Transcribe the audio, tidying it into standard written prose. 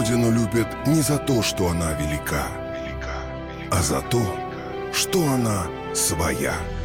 Родину любят не за то, что она велика, а за то, что она своя.